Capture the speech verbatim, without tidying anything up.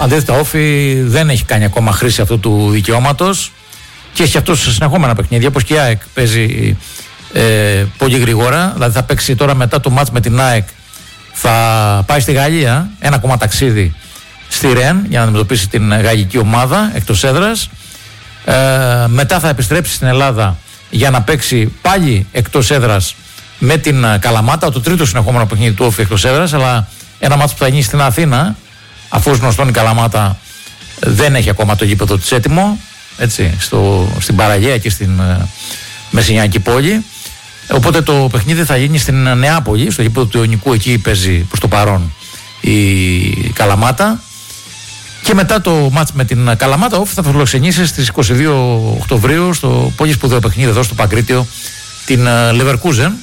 Αντίθετα, Όφη δεν έχει κάνει ακόμα χρήση αυτού του δικαιώματος και έχει αυτό σε συνεχόμενα παιχνίδια. Όπως και η ΑΕΚ παίζει ε, πολύ γρήγορα. Δηλαδή θα παίξει τώρα μετά το μάτς με την ΑΕΚ, θα πάει στη Γαλλία, ένα ακόμα ταξίδι στη Ρεν για να αντιμετωπίσει την γαλλική ομάδα εκτός έδρας. Ε, μετά θα επιστρέψει στην Ελλάδα για να παίξει πάλι εκτός έδρας με την Καλαμάτα, το τρίτο συνεχόμενο παιχνίδι του Όφη εκτός έδρας, αλλά ένα μάτς που θα γίνει στην Αθήνα, αφού ως γνωστόν η Καλαμάτα δεν έχει ακόμα το γήπεδο της έτοιμο, έτσι, στο, στην Παραλία και στην ε, Μεσσηνιακή πόλη. Οπότε το παιχνίδι θα γίνει στην Νεάπολη, στο γήπεδο του Ιωνικού, εκεί παίζει προς το παρόν η Καλαμάτα. Και μετά το μάτς με την Καλαμάτα, Όφη θα φιλοξενήσει στις είκοσι δύο Οκτωβρίου στο πολύ σπουδαίο παιχνίδι εδώ στο Παγκρίτιο την Leverkusen.